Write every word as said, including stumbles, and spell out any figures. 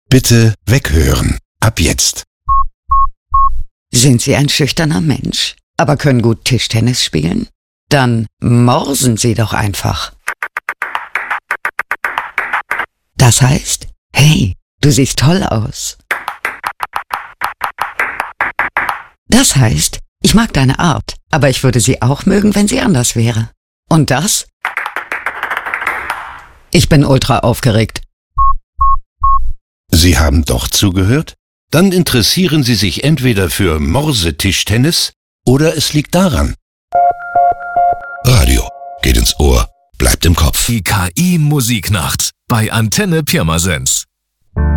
Bitte weghören. Ab jetzt. Sind Sie ein schüchterner Mensch, aber können gut Tischtennis spielen? Dann morsen Sie doch einfach. Das heißt, hey, du siehst toll aus. Das heißt, ich mag deine Art, aber ich würde sie auch mögen, wenn sie anders wäre. Und das? Ich bin ultra aufgeregt. Sie haben doch zugehört? Dann interessieren Sie sich entweder für Morsetischtennis oder es liegt daran. Radio geht ins Ohr, bleibt im Kopf. Die K I-Musiknacht bei Antenne Pirmasens.